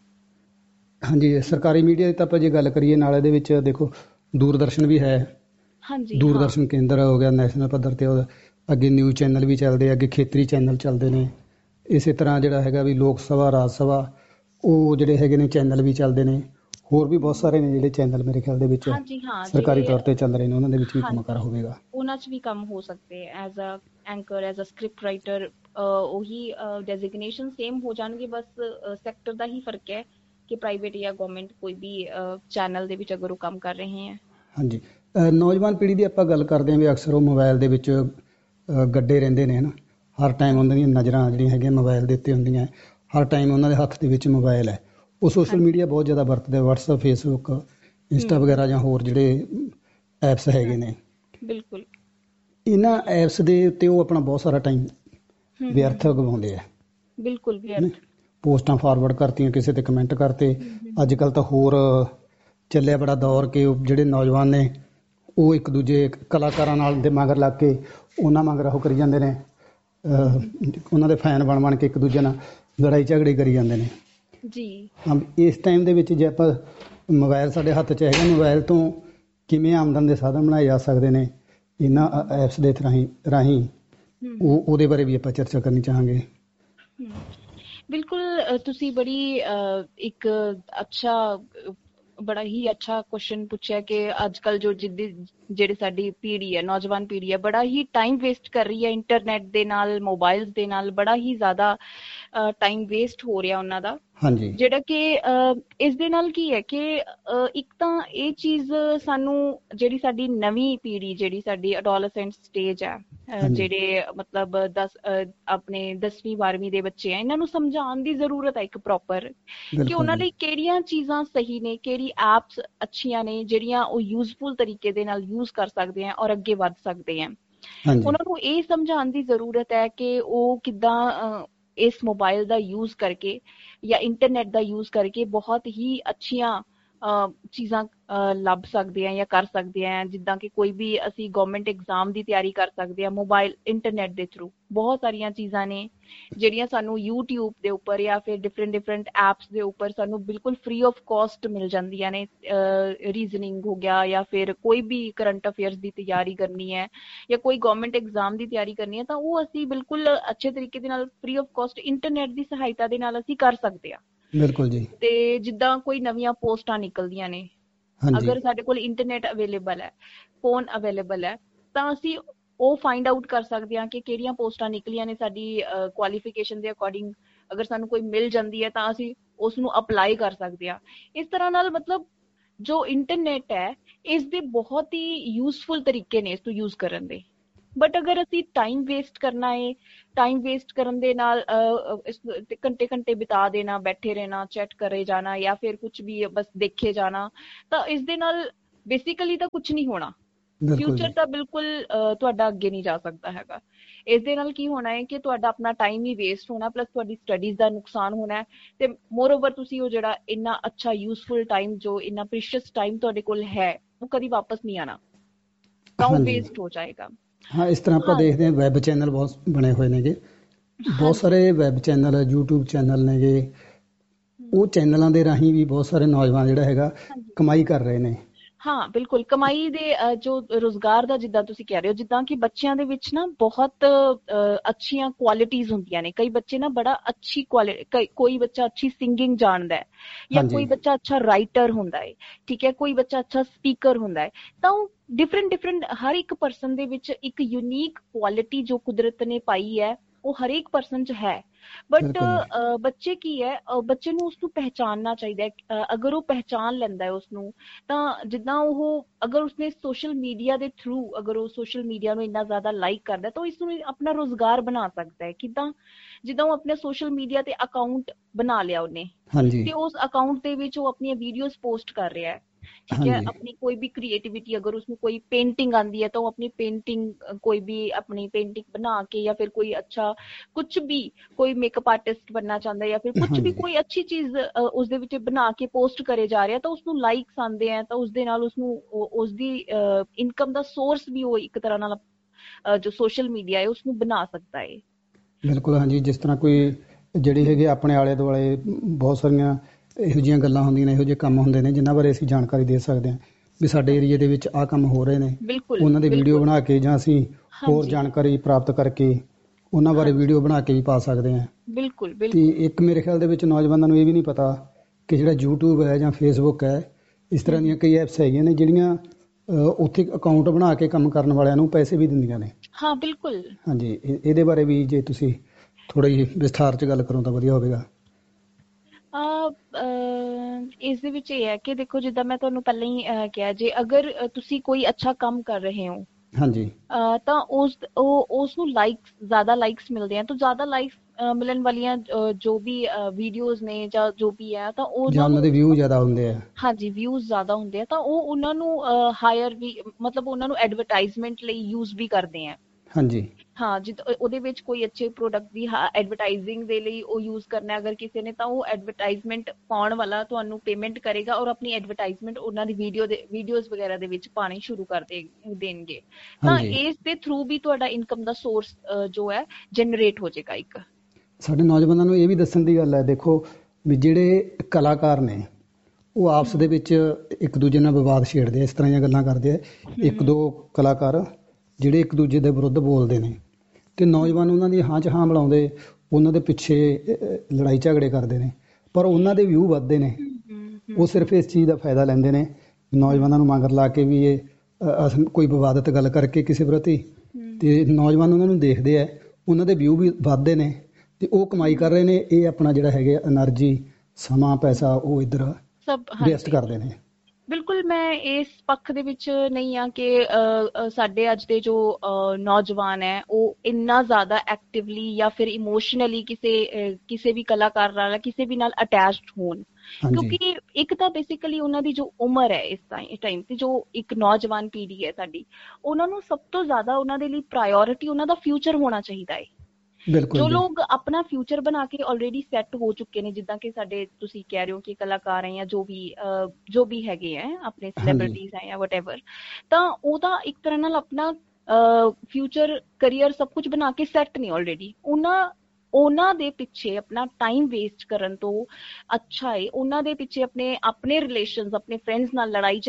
S2: ਹਾਂਜੀ, ਸਰਕਾਰੀ ਮੀਡੀਆ ਦੀ ਤਾਂ ਆਪਾਂ ਜੇ ਗੱਲ ਕਰੀਏ, ਨਾਲ ਇਹਦੇ ਵਿੱਚ ਦੇਖੋ ਦੂਰਦਰਸ਼ਨ ਵੀ ਹੈ।
S1: ਹਾਂਜੀ ਹਾਂ।
S2: ਦੂਰਦਰਸ਼ਨ ਕੇਂਦਰ ਹੋ ਗਿਆ ਨੈਸ਼ਨਲ ਪੱਧਰ 'ਤੇ, ਉਹਦਾ ਅੱਗੇ ਨਿਊਜ਼ ਚੈਨਲ ਵੀ ਚੱਲਦੇ ਆ, ਅੱਗੇ ਖੇਤਰੀ ਚੈਨਲ ਚੱਲਦੇ ਨੇ। ਇਸੇ ਤਰ੍ਹਾਂ ਜਿਹੜਾ ਹੈਗਾ ਵੀ ਲੋਕ ਸਭਾ, ਰਾਜ ਸਭਾ, ਉਹ ਜਿਹੜੇ ਹੈਗੇ ਨੇ ਚੈਨਲ ਵੀ ਚੱਲਦੇ ਨੇ। ਹੋਰ ਵੀ ਬਹੁਤ ਸਾਰੇ ਨੇ ਜਿਹੜੇ ਚੈਨਲ ਮੇਰੇ ਖਿਆਲ ਦੇ ਵਿੱਚ
S1: ਹਾਂਜੀ ਹਾਂ,
S2: ਸਰਕਾਰੀ
S1: ਜਿਹੜੇ
S2: ਤੌਰ 'ਤੇ ਚੱਲ ਰਹੇ ਨੇ, ਉਹਨਾਂ ਦੇ ਵਿੱਚ ਵੀ ਕੰਮ ਕਰ
S1: ਹਾਂਜੀ
S2: ਹੋਵੇਗਾ।
S1: ਉਹਨਾਂ 'ਚ ਵੀ ਕੰਮ ਹੋ ਸਕਦੇ as a anchor, as a script writer. ਉਹੀ ਡੈਜ਼ਿਗਨੇਸ਼ਨ ਸੇਮ ਹੋ ਜਾਣਗੇ, ਬਸ ਸੈਕਟਰ ਦਾ ਹੀ ਫਰਕ ਹੈ ਕਿ ਪ੍ਰਾਈਵੇਟ ਜਾਂ ਗਵਰਨਮੈਂਟ ਕੋਈ ਵੀ ਚੈਨਲ ਦੇ ਵਿੱਚ ਅਗਰ ਉਹ ਕੰਮ ਕਰ ਰਹੇ ਹੈ।
S2: ਹਾਂਜੀ, ਨੌਜਵਾਨ ਪੀੜ੍ਹੀ ਦੀ ਆਪਾਂ ਗੱਲ ਕਰਦੇ ਹਾਂ ਵੀ ਅਕਸਰ ਉਹ ਮੋਬਾਈਲ ਦੇ ਵਿੱਚ ਗੱਡੇ ਰਹਿੰਦੇ ਨੇ, ਹੈ ਨਾ। ਹਰ ਟਾਈਮ ਉਹਨਾਂ
S1: ਹਾਂਜੀ
S2: ਦੀਆਂ ਨਜ਼ਰਾਂ ਜਿਹੜੀਆਂ ਹੈਗੀਆਂ ਮੋਬਾਈਲ ਦੇ ਉੱਤੇ ਹੁੰਦੀਆਂ, ਹਰ ਟਾਈਮ ਉਹਨਾਂ ਦੇ ਹੱਥ ਦੇ ਵਿੱਚ ਮੋਬਾਈਲ ਹੈ। ਉਹ ਸੋਸ਼ਲ
S1: ਹਾਂਜੀ।
S2: ਮੀਡੀਆ ਬਹੁਤ ਜ਼ਿਆਦਾ ਵਰਤਦੇ, ਵਟਸਐਪ, ਫੇਸਬੁੱਕ, ਇੰਸਟਾ ਵਗੈਰਾ ਜਾਂ ਹੋਰ ਜਿਹੜੇ ਐਪਸ ਹੈਗੇ ਨੇ।
S1: ਬਿਲਕੁਲ।
S2: ਇਹਨਾਂ ਐਪਸ ਦੇ ਉੱਤੇ ਉਹ ਆਪਣਾ ਬਹੁਤ ਸਾਰਾ ਟਾਈਮ ਵਿਅਰਥ ਗਵਾਉਂਦੇ ਆ।
S1: ਬਿਲਕੁਲ ਵੀ
S2: ਨੇ
S1: ਅਰਥ।
S2: ਪੋਸਟਾਂ ਫਾਰਵਰਡ ਕਰਤੀਆਂ, ਕਿਸੇ ਤੇ ਕਮੈਂਟ ਕਰਤੇ। ਅੱਜ ਕੱਲ੍ਹ ਤਾਂ ਹੋਰ ਚੱਲਿਆ ਬੜਾ ਦੌਰ ਕਿ ਜਿਹੜੇ ਨੌਜਵਾਨ ਨੇ ਉਹ ਇੱਕ ਦੂਜੇ ਕਲਾਕਾਰਾਂ ਨਾਲ ਦੇ ਮਗਰ ਲੱਗ ਕੇ ਉਹਨਾਂ ਮਗਰ ਉਹ ਕਰੀ ਜਾਂਦੇ ਨੇ, ਉਹਨਾਂ ਦੇ ਫੈਨ ਬਣ ਕੇ ਇੱਕ ਦੂਜੇ ਨਾਲ ਲੜਾਈ ਝਗੜੇ ਕਰੀ ਜਾਂਦੇ ਨੇ।
S1: ਜੀ।
S2: ਇਸ ਟਾਈਮ ਦੇ ਵਿੱਚ ਜੇ ਆਪਾਂ ਮੋਬਾਈਲ ਸਾਡੇ ਹੱਥ 'ਚ ਹੈਗਾ, ਮੋਬਾਈਲ ਤੋਂ ਕਿਵੇਂ ਆਮਦਨ ਦੇ ਸਾਧਨ ਬਣਾਏ ਜਾ ਸਕਦੇ ਨੇ ਇਹਨਾਂ ਐਪਸ ਦੇ ਰਾਹੀਂ ਉਹਦੇ ਬਾਰੇ ਵੀ ਆਪਾਂ ਚਰਚਾ ਕਰਨੀ ਚਾਹਾਂਗੇ।
S1: ਬਿਲਕੁਲ, ਤੁਸੀਂ ਇੱਕ ਅੱਛਾ ਬੜਾ ਹੀ ਅੱਛਾ ਕੁਐਸਚਨ ਪੁੱਛਿਆ ਕਿ ਅੱਜ ਕੱਲ ਜੋ ਜਿਹੜੀ ਸਾਡੀ ਪੀੜ੍ਹੀ ਹੈ, ਨੌਜਵਾਨ ਪੀੜ੍ਹੀ ਹੈ, ਬੜਾ ਹੀ ਟਾਈਮ ਵੇਸਟ ਕਰ ਰਹੀ ਹੈ ਇੰਟਰਨੈਟ ਦੇ ਨਾਲ, ਮੋਬਾਈਲਸ ਦੇ ਨਾਲ। ਬੜਾ ਹੀ ਜ਼ਿਆਦਾ ਟਾਈਮ ਵੇਸਟ ਹੋ ਰਿਹਾ ਉਹਨਾਂ ਦਾ,
S2: ਹਾਂਜੀ
S1: ਜਿਹੜਾ ਕਿ ਇਸ ਦੇ ਨਾਲ ਕੀ ਹੈ ਕਿ ਇੱਕ ਤਾਂ ਇਹ ਚੀਜ਼ ਸਾਨੂੰ, ਜਿਹੜੀ ਸਾਡੀ ਨਵੀਂ ਪੀੜ੍ਹੀ, ਜਿਹੜੀ ਸਾਡੀ ਅਡੋਲਸੈਂਟ ਸਟੇਜ ਹੈ,
S2: ਹਾਂਜੀ
S1: ਜਿਹੜੇ ਮਤਲਬ ਆਪਣੇ 10ਵੀਂ 12ਵੀਂ ਦੇ ਬੱਚੇ ਆ, ਇਹਨਾਂ ਨੂੰ ਸਮਝਾਉਣ ਦੀ ਜ਼ਰੂਰਤ ਹੈ ਇੱਕ ਪ੍ਰੋਪਰ, ਕਿ
S2: ਬਿਲਕੁਲ
S1: ਉਹਨਾਂ
S2: ਜੀ।
S1: ਲਈ ਕਿਹੜੀਆਂ ਚੀਜ਼ਾਂ ਸਹੀ ਨੇ, ਕਿਹੜੀ ਐਪਸ ਅੱਛੀਆਂ ਨੇ ਜਿਹੜੀਆਂ ਉਹ ਯੂਜ਼ਫੁਲ ਤਰੀਕੇ ਦੇ ਨਾਲ ਯੂਜ਼ ਕਰ ਸਕਦੇ ਆ ਔਰ ਅੱਗੇ ਵੱਧ ਸਕਦੇ ਆ।
S2: ਹਾਂਜੀ
S1: ਉਹਨਾਂ ਨੂੰ ਇਹ ਸਮਝਾਉਣ ਦੀ ਜ਼ਰੂਰਤ ਹੈ ਕਿ ਉਹ ਕਿੱਦਾਂ ਇਸ ਮੋਬਾਈਲ ਦਾ ਯੂਜ਼ ਕਰਕੇ ਜਾਂ ਇੰਟਰਨੈਟ ਦਾ ਯੂਜ਼ ਕਰਕੇ ਬਹੁਤ ਹੀ ਅੱਛੀਆਂ ਚੀਜ਼ਾਂ ਲੱਭ ਸਕਦੇ ਆ ਜਾਂ ਕਰ ਸਕਦੇ ਆ। ਜਿੱਦਾਂ ਕਿ ਕੋਈ ਵੀ ਅਸੀਂ ਗਵਰਨਮੈਂਟ ਐਗਜ਼ਾਮ ਦੀ ਤਿਆਰੀ ਕਰ ਸਕਦੇ ਆ ਮੋਬਾਈਲ ਇੰਟਰਨੈਟ ਦੇ ਥਰੂ। ਬਹੁਤ ਸਾਰੀਆਂ ਚੀਜ਼ਾਂ ਨੇ ਜਿਹੜੀਆਂ ਸਾਨੂੰ YouTube ਦੇ ਉੱਪਰ ਜਾਂ ਫਿਰ ਡਿਫਰੈਂਟ ਐਪਸ ਦੇ ਉੱਪਰ ਸਾਨੂੰ ਬਿਲਕੁਲ ਫ੍ਰੀ ਆਫ ਕਾਸਟ ਮਿਲ ਜਾਂਦੀਆਂ ਨੇ। ਰੀਜ਼ਨਿੰਗ ਹੋ ਗਿਆ, ਜਾਂ ਫਿਰ ਕੋਈ ਵੀ ਕਰੰਟ ਅਫੇਅਰਸ ਦੀ ਤਿਆਰੀ ਕਰਨੀ ਹੈ ਜਾਂ ਕੋਈ ਗਵਰਨਮੈਂਟ ਐਗਜ਼ਾਮ ਦੀ ਤਿਆਰੀ ਕਰਨੀ ਹੈ, ਤਾਂ ਉਹ ਅਸੀਂ ਬਿਲਕੁਲ ਅੱਛੇ ਤਰੀਕੇ ਦੇ ਨਾਲ ਫ੍ਰੀ ਆਫ ਕਾਸਟ ਇੰਟਰਨੈਟ ਦੀ ਸਹਾਇਤਾ ਦੇ ਨਾਲ ਅਸੀਂ ਕਰ ਸਕਦੇ ਹਾਂ।
S2: ਬਿਲਕੁਲ ਜੀ।
S1: ਤੇ ਜਿੱਦਾਂ ਕੋਈ ਨਵੀਆਂ ਪੋਸਟਾਂ ਨਿਕਲਦੀਆਂ ਨੇ,
S2: ਹਾਂਜੀ
S1: ਅਗਰ ਸਾਡੇ ਕੋਲ ਇੰਟਰਨੈਟ ਅਵੇਲੇਬਲ ਹੈ, ਫੋਨ ਅਵੇਲੇਬਲ ਹੈ, ਤਾਂ ਅਸੀਂ ਉਹ ਫਾਈਂਡ ਆਊਟ ਕਰ ਸਕਦੇ ਹਾਂ ਕਿ ਕਿਹੜੀਆਂ ਪੋਸਟਾਂ ਨਿਕਲੀਆਂ ਨੇ ਸਾਡੀ ਕੁਆਲੀਫਿਕੇਸ਼ਨ ਦੇ ਅਕੋਰਡਿੰਗ। ਅਗਰ ਸਾਨੂੰ ਕੋਈ ਮਿਲ ਜਾਂਦੀ ਹੈ ਤਾਂ ਅਸੀਂ ਉਸ ਨੂੰ ਅਪਲਾਈ ਕਰ ਸਕਦੇ ਹਾਂ। ਇਸ ਤਰ੍ਹਾਂ ਨਾਲ ਮਤਲਬ ਜੋ ਇੰਟਰਨੈਟ ਹੈ, ਇਸ ਦੇ ਬਹੁਤ ਹੀ ਯੂਜ਼ਫੁਲ ਤਰੀਕੇ ਨੇ ਇਸ ਤੋਂ ਯੂਜ਼ ਕਰਨ ਦੇ। ਬਟ ਅਗਰ ਅਸੀਂ ਟਾਈਮ ਵੇਸਟ ਕਰਨਾ ਹੈ, ਟਾਈਮ ਵੇਸਟ ਕਰਨ ਦੇ ਨਾਲ ਘੰਟੇ ਘੰਟੇ ਬਿਤਾ ਦੇਣਾ, ਬੈਠੇ ਰਹਿਣਾ, ਚੈਟ ਕਰੇ ਜਾਣਾ ਜਾਂ ਫਿਰ ਕੁਝ ਵੀ ਬਸ ਦੇਖੇ ਜਾਣਾ, ਤਾਂ ਇਸ ਦੇ ਨਾਲ ਬੇਸਿਕਲੀ ਤਾਂ ਕੁਝ ਨਹੀਂ ਹੋਣਾ।
S2: ਬਿਲਕੁਲ
S1: ਫਿਊਚਰ
S2: ਜੀ।
S1: ਤਾਂ ਬਿਲਕੁਲ ਤੁਹਾਡਾ ਅੱਗੇ ਨਹੀਂ ਜਾ ਸਕਦਾ ਹੈਗਾ। ਇਸ ਦੇ ਨਾਲ ਕੀ ਹੋਣਾ ਹੈ ਕਿ ਤੁਹਾਡਾ ਆਪਣਾ ਟਾਈਮ ਹੀ ਵੇਸਟ ਹੋਣਾ, ਪਲੱਸ ਤੁਹਾਡੀ ਸਟੱਡੀਜ਼ ਦਾ ਨੁਕਸਾਨ ਹੋਣਾ ਹੈ, ਤੇ ਮੋਰ ਓਵਰ ਤੁਸੀਂ ਉਹ ਜਿਹੜਾ ਇੰਨਾ ਅੱਛਾ ਯੂਜ਼ਫੁਲ ਟਾਈਮ, ਜੋ ਇੰਨਾ ਪ੍ਰੀਸ਼ੀਅਸ ਟਾਈਮ ਤੁਹਾਡੇ ਕੋਲ ਹੈ, ਉਹ ਕਦੀ ਵਾਪਸ ਨਹੀਂ ਆਣਾ, ਤਾਂ ਉਹ
S2: ਹਾਂਜੀ
S1: ਵੇਸਟ ਹੋ ਜਾਏਗਾ।
S2: ਹਾਂ, ਇਸ ਤਰ੍ਹਾਂ ਆਪਾਂ
S1: ਹਾਂ,
S2: ਦੇਖਦੇ ਹਾਂ ਵੈਬ ਚੈਨਲ ਬਹੁਤ ਬਣੇ ਹੋਏ ਨੇਗੇ, ਬਹੁਤ
S1: ਹਾਂਜੀ।
S2: ਸਾਰੇ ਵੈਬ ਚੈਨਲ, YouTube ਚੈਨਲ ਨੇਗੇ। ਉਹ ਚੈਨਲਾਂ ਦੇ ਰਾਹੀਂ ਵੀ ਬਹੁਤ ਸਾਰੇ ਨੌਜਵਾਨ ਜਿਹੜਾ ਹੈਗਾ
S1: ਹਾਂਜੀ।
S2: ਕਮਾਈ ਕਰ ਰਹੇ ਨੇ।
S1: ਹਾਂ ਬਿਲਕੁਲ, ਕਮਾਈ ਦੇ ਜੋ ਰੁਜ਼ਗਾਰ ਦਾ ਜਿੱਦਾਂ ਤੁਸੀਂ ਕਹਿ ਰਹੇ ਹੋ, ਜਿੱਦਾਂ ਕਿ ਬੱਚਿਆਂ ਦੇ ਵਿੱਚ ਨਾ ਬਹੁਤ ਅੱਛੀਆਂ ਕੁਆਲਿਟੀਜ਼ ਹੁੰਦੀਆਂ ਨੇ। ਕਈ ਬੱਚੇ ਨਾ ਬੜਾ ਅੱਛੀ ਕੋਈ ਬੱਚਾ ਅੱਛੀ ਸਿੰਗਿੰਗ ਜਾਣਦਾ ਹੈ, ਜਾਂ ਕੋਈ
S2: ਹਾਂਜੀ
S1: ਬੱਚਾ ਅੱਛਾ ਰਾਈਟਰ ਹੁੰਦਾ ਹੈ, ਠੀਕ ਹੈ, ਕੋਈ ਬੱਚਾ ਅੱਛਾ ਸਪੀਕਰ ਹੁੰਦਾ ਹੈ। ਤਾਂ ਉਹ ਡਿਫਰੈਂਟ ਹਰ ਇੱਕ ਪਰਸਨ ਦੇ ਵਿੱਚ ਇੱਕ ਯੂਨੀਕ ਕੁਆਲਿਟੀ ਜੋ ਕੁਦਰਤ ਨੇ ਪਾਈ ਹੈ, ਉਹ ਹਰੇਕ ਪਰਸਨ 'ਚ ਹੈ। ਬਟ
S2: ਬਿਲਕੁਲ
S1: ਬੱਚੇ ਕੀ ਹੈ, ਬੱਚੇ ਨੂੰ ਉਸਨੂੰ ਪਹਿਚਾਨਣਾ ਚਾਹੀਦਾ ਹੈ। ਅਗਰ ਉਹ ਪਹਿਚਾਨ ਲੈਂਦਾ ਹੈ ਉਸਨੂੰ, ਤਾਂ ਜਿੱਦਾਂ ਉਹ ਅਗਰ ਉਸਨੇ ਸੋਸ਼ਲ ਮੀਡੀਆ ਦੇ ਥਰੂ, ਅਗਰ ਉਹ ਸੋਸ਼ਲ ਮੀਡੀਆ ਨੂੰ ਇੰਨਾ ਜ਼ਿਆਦਾ ਲਾਈਕ ਕਰਦਾ, ਤਾਂ ਇਸ ਨੂੰ ਆਪਣਾ ਰੁਜ਼ਗਾਰ ਬਣਾ ਸਕਦਾ ਹੈ। ਕਿੱਦਾਂ? ਜਿੱਦਾਂ ਉਹ ਆਪਣੇ ਸੋਸ਼ਲ ਮੀਡੀਆ ਤੇ ਅਕਾਊਂਟ ਬਣਾ ਲਿਆ ਉਹਨੇ,
S2: ਹਾਂਜੀ
S1: ਤੇ ਉਸ ਅਕਾਊਂਟ ਦੇ ਵਿੱਚ ਉਹ ਆਪਣੀਆਂ ਵੀਡੀਓਜ਼ ਪੋਸਟ ਕਰ ਰਿਹਾ ਹੈ, ਠੀਕ ਹੈ,
S2: ਹਾਂਜੀ
S1: ਆਪਣੀ ਕੋਈ ਵੀ ਕ੍ਰੀਏਟੀਵਿਟੀ, ਅਗਰ ਉਸਨੂੰ ਕੋਈ ਪੇਂਟਿੰਗ ਆਉਂਦੀ ਹੈ ਤਾਂ ਉਹ ਆਪਣੀ ਪੇਂਟਿੰਗ, ਕੋਈ ਵੀ ਆਪਣੀ ਪੇਂਟਿੰਗ ਬਣਾ ਕੇ, ਜਾਂ ਫਿਰ ਕੋਈ ਅੱਛਾ ਕੁਝ ਵੀ, ਕੋਈ ਮੇਕਅਪ ਆਰਟਿਸਟ ਬਣਨਾ ਚਾਹੁੰਦਾ ਜਾਂ ਫਿਰ ਕੁਝ ਵੀ,
S2: ਹਾਂਜੀ
S1: ਕੋਈ ਅੱਛੀ ਚੀਜ਼ ਉਸਦੇ ਵਿੱਚ ਬਣਾ ਕੇ ਪੋਸਟ ਕਰੇ ਜਾ ਰਿਹਾ, ਤਾਂ ਉਸਨੂੰ ਲਾਈਕਸ ਆਉਂਦੇ ਆ, ਤਾਂ ਉਸਦੇ ਨਾਲ ਉਸਨੂੰ ਉਸਦੀ ਇਨਕਮ ਦਾ ਸੋਰਸ ਵੀ ਉਹ ਇੱਕ ਤਰ੍ਹਾਂ ਨਾਲ ਜੋ ਸੋਸ਼ਲ ਮੀਡੀਆ ਹੈ ਉਸਨੂੰ ਬਣਾ ਸਕਦਾ ਹੈ।
S2: ਬਿਲਕੁਲ ਹਾਂਜੀ। ਜਿਸ ਤਰ੍ਹਾਂ ਕੋਈ ਜਿਹੜੀ ਹੈਗੀ ਆਪਣੇ ਆਲੇ ਦੁਆਲੇ ਬਹੁਤ ਸਾਰੀਆਂ ਇਹੋ ਜਿਹੀਆਂ ਗੱਲਾਂ ਹੁੰਦੀਆਂ ਨੇ, ਇਹੋ ਜਿਹੇ ਕੰਮ ਹੁੰਦੇ ਨੇ ਜਿਨ੍ਹਾਂ ਬਾਰੇ ਅਸੀਂ ਜਾਣਕਾਰੀ ਦੇ ਸਕਦੇ ਹਾਂ ਵੀ ਸਾਡੇ ਏਰੀਏ ਦੇ ਵਿੱਚ ਆਹ ਕੰਮ ਹੋ ਰਹੇ ਨੇ।
S1: ਬਿਲਕੁਲ
S2: ਉਹਨਾਂ ਦੀ ਵੀਡੀਓ
S1: ਬਿਲਕੁਲ।
S2: ਬਣਾ ਕੇ ਜਾਂ ਅਸੀਂ ਹੋਰ
S1: ਹਾਂਜੀ
S2: ਜਾਣਕਾਰੀ ਪ੍ਰਾਪਤ ਕਰਕੇ ਉਹਨਾਂ ਬਾਰੇ
S1: ਹਾਂਜੀ।
S2: ਵੀਡੀਓ ਬਣਾ ਕੇ ਵੀ ਪਾ ਸਕਦੇ ਹਾਂ।
S1: ਬਿਲਕੁਲ
S2: ਤੇ
S1: ਬਿਲਕੁਲ।
S2: ਇੱਕ ਮੇਰੇ ਖਿਆਲ ਦੇ ਵਿੱਚ ਨੌਜਵਾਨਾਂ ਨੂੰ ਇਹ ਵੀ ਨਹੀਂ ਪਤਾ ਕਿ ਜਿਹੜਾ YouTube ਹੈ ਜਾਂ Facebook ਹੈ, ਇਸ ਤਰ੍ਹਾਂ ਦੀਆਂ ਕਈ ਐਪਸ ਹੈਗੀਆਂ ਨੇ ਜਿਹੜੀਆਂ ਉੱਥੇ ਅਕਾਊਂਟ ਬਣਾ ਕੇ ਕੰਮ ਕਰਨ ਵਾਲਿਆਂ ਨੂੰ ਪੈਸੇ ਵੀ ਦਿੰਦੀਆਂ ਨੇ।
S1: ਹਾਂ ਬਿਲਕੁਲ।
S2: ਹਾਂਜੀ, ਇਹਦੇ ਬਾਰੇ ਵੀ ਜੇ ਤੁਸੀਂ ਥੋੜ੍ਹਾ ਜਿਹੀ ਵਿਸਥਾਰ 'ਚ ਗੱਲ ਕਰੋ ਤਾਂ ਵਧੀਆ ਹੋਵੇਗਾ।
S1: ਇਸ ਦੇ ਵਿੱਚ ਇਹ ਹੈ ਕਿ ਦੇਖੋ, ਜਿੱਦਾਂ ਮੈਂ ਤੁਹਾਨੂੰ ਪਹਿਲਾਂ ਹੀ ਕਿਹਾ, ਜੇ ਅਗਰ ਤੁਸੀਂ ਕੋਈ ਅੱਛਾ ਕੰਮ ਕਰ ਰਹੇ ਹੋ,
S2: ਹਾਂਜੀ
S1: ਤਾਂ ਉਸ ਨੂੰ ਲਾਈਕਸ, ਜ਼ਿਆਦਾ ਲਾਈਕਸ ਮਿਲਦੇ ਆ, ਤਾਂ ਜ਼ਿਆਦਾ ਲਾਈਕਸ ਮਿਲਣ ਵਾਲੀਆਂ ਜੋ ਵੀ ਵੀਡੀਓਜ਼ ਨੇ ਜਾਂ ਜੋ ਵੀ ਹੈ, ਤਾਂ
S2: ਜਾਂ
S1: ਉਹਨਾਂ
S2: ਉਹਨਾਂ
S1: ਨੂੰ,
S2: ਦੇ ਵਿਊ ਜ਼ਿਆਦਾ ਹੁੰਦੇ ਆ।
S1: ਹਾਂਜੀ, ਵਿਊਜ਼ ਜ਼ਿਆਦਾ ਹੁੰਦੇ ਆ, ਤਾਂ ਉਹ ਉਹਨਾਂ ਨੂੰ ਹਾਇਰ ਵੀ, ਮਤਲਬ ਉਹਨਾਂ ਨੂੰ ਐਡਵਰਟਾਈਜ਼ਮੈਂਟ ਲਈ ਯੂਜ਼ ਵੀ ਕਰਦੇ ਆ।
S2: ਹਾਂਜੀ
S1: ਹਾਂ, ਉਹਦੇ ਵਿੱਚ ਕੋਈ ਅੱਛੇ ਪ੍ਰੋਡਕਟ ਦੀ ਐਡਵਰਟਾਈਜ਼ਿੰਗ ਦੇ ਲਈ ਉਹ ਯੂਜ਼ ਕਰਨਾ ਅਗਰ ਕਿਸੇ ਨੇ, ਤਾਂ ਉਹ ਐਡਵਰਟਾਈਜ਼ਮੈਂਟ ਪਾਉਣ ਵਾਲਾ ਤੁਹਾਨੂੰ ਪੇਮੈਂਟ ਕਰੇਗਾ ਔਰ ਆਪਣੀ ਐਡਵਰਟਾਈਜ਼ਮੈਂਟ ਉਹਨਾਂ ਦੀ ਵੀਡੀਓਜ਼ ਵਗੈਰਾ ਦੇ ਵਿੱਚ ਪਾਣੀ ਸ਼ੁਰੂ ਕਰ ਦੇਣਗੇ। ਤਾਂ
S2: ਹਾਂਜੀ।
S1: ਇਸ ਦੇ ਥਰੂ ਵੀ ਤੁਹਾਡਾ ਇਨਕਮ ਦਾ ਸੋਰਸ ਜੋ ਹੈ ਜਨਰੇਟ ਹੋ ਜਾਏਗਾ ਇੱਕ।
S2: ਸਾਡੇ ਨੌਜਵਾਨਾਂ ਨੂੰ ਇਹ ਵੀ ਦੱਸਣ ਦੀ ਗੱਲ ਹੈ, ਦੇਖੋ ਵੀ ਜਿਹੜੇ ਕਲਾਕਾਰ ਨੇ ਉਹ ਆਪਸ ਦੇ ਵਿੱਚ ਇੱਕ ਦੂਜੇ ਨਾਲ ਵਿਵਾਦ ਛੇੜਦੇ ਆ, ਇਸ ਤਰ੍ਹਾਂ ਦੀਆਂ ਗੱਲਾਂ ਕਰਦੇ ਆ। ਇੱਕ ਦੋ ਕਲਾਕਾਰ ਜਿਹੜੇ ਇੱਕ ਦੂਜੇ ਦੇ ਵਿਰੁੱਧ ਬੋਲਦੇ ਨੇ, ਤੇ ਨੌਜਵਾਨ ਉਹਨਾਂ ਦੀ ਹਾਂ 'ਚ ਹਾਂ ਮਿਲਾਉਂਦੇ, ਉਹਨਾਂ ਦੇ ਪਿੱਛੇ ਲੜਾਈ ਝਗੜੇ ਕਰਦੇ ਨੇ, ਪਰ ਉਹਨਾਂ ਦੇ ਵਿਊ ਵੱਧਦੇ ਨੇ। ਉਹ ਸਿਰਫ ਇਸ ਚੀਜ਼ ਦਾ ਫਾਇਦਾ ਲੈਂਦੇ ਨੇ, ਨੌਜਵਾਨਾਂ ਨੂੰ ਮਗਰ ਲਾ ਕੇ ਵੀ ਇਹ ਕੋਈ ਵਿਵਾਦਤ ਗੱਲ ਕਰਕੇ ਕਿਸੇ ਪ੍ਰਤੀ, ਤੇ ਨੌਜਵਾਨ ਉਹਨਾਂ ਨੂੰ ਦੇਖਦੇ ਆ, ਉਹਨਾਂ ਦੇ ਵਿਊ ਵੀ ਵੱਧਦੇ ਨੇ, ਤੇ ਉਹ ਕਮਾਈ ਕਰ ਰਹੇ ਨੇ। ਇਹ ਆਪਣਾ ਜਿਹੜਾ ਹੈਗੇ એનર્ਜੀ, ਸਮਾਂ, ਪੈਸਾ ਉਹ ਇੱਧਰ
S1: ਸਭ,
S2: ਵੇਸਟ
S1: ਹਾਂਜੀ।
S2: ਕਰਦੇ ਨੇ।
S1: ਬਿਲਕੁਲ, ਮੈਂ ਇਸ ਪੱਖ ਦੇ ਵਿੱਚ ਨਹੀਂ ਆ ਕਿ ਸਾਡੇ ਅੱਜ ਦੇ ਜੋ ਨੌਜਵਾਨ ਹੈ ਉਹ ਇੰਨਾ ਜ਼ਿਆਦਾ ਐਕਟਿਵਲੀ ਜਾਂ ਫਿਰ ਇਮੋਸ਼ਨਲੀ ਕਿਸੇ ਵੀ ਕਲਾਕਾਰ ਨਾਲ, ਕਿਸੇ ਵੀ ਨਾਲ ਅਟੈਚਡ ਹੋਣ।
S2: ਹਾਂਜੀ
S1: ਕਿਉਂਕਿ ਇੱਕ ਤਾਂ ਬੇਸਿਕਲੀ ਉਹਨਾਂ ਦੀ ਜੋ ਉਮਰ ਹੈ ਇਸ ਟਾਈਮ ਤੇ, ਜੋ ਇੱਕ ਨੌਜਵਾਨ ਪੀੜ੍ਹੀ ਹੈ ਸਾਡੀ, ਉਹਨਾਂ ਨੂੰ ਸਭ ਤੋਂ ਜ਼ਿਆਦਾ ਉਹਨਾਂ ਦੇ ਲਈ ਪ੍ਰਾਇੋਰਿਟੀ ਉਹਨਾਂ ਦਾ ਫਿਊਚਰ ਹੋਣਾ ਚਾਹੀਦਾ ਹੈ।
S2: ਬਿਲਕੁਲ
S1: ਜੋ
S2: ਜੀ।
S1: ਲੋਕ ਆਪਣਾ ਫਿਊਚਰ ਬਣਾ ਕੇ ਆਲਰੇਡੀ ਸੈੱਟ ਹੋ ਚੁੱਕੇ ਨੇ, ਜਿੱਦਾਂ ਕਿ ਸਾਡੇ ਤੁਸੀਂ ਕਹਿ ਰਹੇ ਹੋ ਕਿ ਕਲਾਕਾਰ ਹੈ ਜਾਂ ਜੋ ਵੀ ਹੈਗੇ ਹੈ, ਆਪਣੇ
S2: ਹਾਂਜੀ
S1: ਸੈਲੀਬ੍ਰਿਟੀਜ਼ ਹੈ ਜਾਂ ਵਟਐਵਰ, ਤਾਂ ਉਹ ਤਾਂ ਇੱਕ ਤਰ੍ਹਾਂ ਨਾਲ ਆਪਣਾ ਫਿਊਚਰ, ਕਰੀਅਰ ਸਭ ਕੁਝ ਬਣਾ ਕੇ ਸੈੱਟ ਨੇ ਆਲਰੇਡੀ। ਉਹਨਾਂ ਦੇ ਪਿੱਛੇ ਆਪਣਾ ਟਾਈਮ ਵੇਸਟ ਕਰਨ ਤੋਂ ਅੱਛਾ ਹੈ ਉਹਨਾਂ ਦੇ ਪਿੱਛੇ ਆਪਣੇ ਰਿਲੇਸ਼ਨਸ, ਆਪਣੇ ਫਰੈਂਡਸ ਨਾਲ ਲੜਾਈ